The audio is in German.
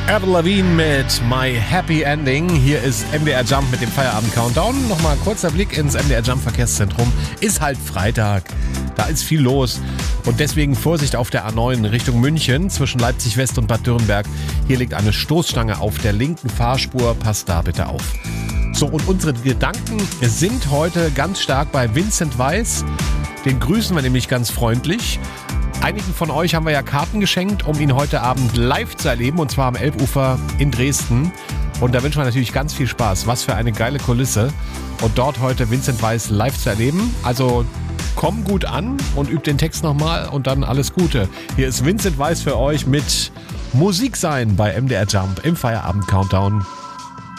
Avril Lavigne mit My Happy Ending. Hier ist MDR Jump mit dem Feierabend-Countdown. Nochmal ein kurzer Blick ins MDR Jump Verkehrszentrum. Ist halt Freitag. Da ist viel los. Und deswegen Vorsicht auf der A9 Richtung München zwischen Leipzig West und Bad Dürrenberg. Hier liegt eine Stoßstange auf der linken Fahrspur. Passt da bitte auf. So, und unsere Gedanken sind heute ganz stark bei Vincent Weiss. Den grüßen wir nämlich ganz freundlich. Einigen von euch haben wir ja Karten geschenkt, um ihn heute Abend live zu erleben, und zwar am Elbufer in Dresden. Und da wünschen wir natürlich ganz viel Spaß. Was für eine geile Kulisse. Und dort heute Vincent Weiss live zu erleben. Also komm gut an und übt den Text nochmal und dann alles Gute. Hier ist Vincent Weiss für euch mit Musik sein bei MDR Jump im Feierabend-Countdown.